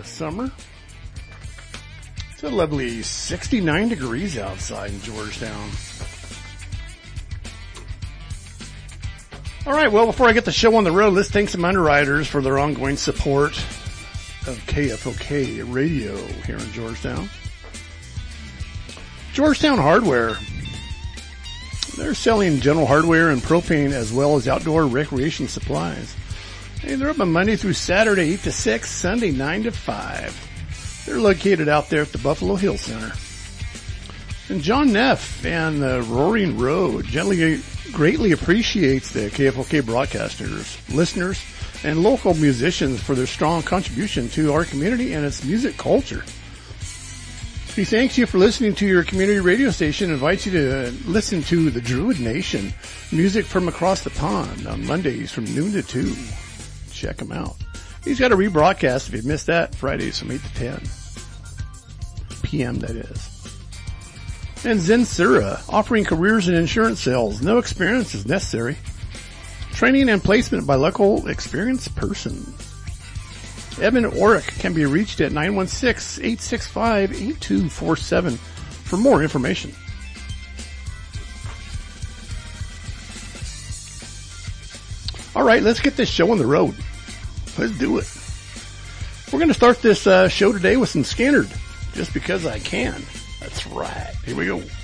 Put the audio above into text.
summer. It's a lovely 69 degrees outside in Georgetown. All right, well, before I get the show on the road, let's thank some underwriters for their ongoing support of KFOK Radio here in Georgetown. Georgetown Hardware. They're selling general hardware and propane as well as outdoor recreation supplies. Hey, they're open Monday through Saturday, 8 to 6, Sunday, 9 to 5. They're located out there at the Buffalo Hill Center. And John Neff and the Roaring Road greatly appreciates the KFOK broadcasters, listeners, and local musicians for their strong contribution to our community and its music culture. He thanks you for listening to your community radio station and invites you to listen to the Druid Nation, music from across the pond on Mondays from noon to 2. Check him out. He's got a rebroadcast, if you missed that, Fridays from 8 to 10 p.m. that is. And Zensura, offering careers in insurance sales. No experience is necessary. Training and placement by local experienced person. Evan Orick can be reached at 916-865-8247 for more information. All right, let's get this show on the road. Let's do it. We're going to start this show today with some Skynyrd, just because I can. That's right. Here we go.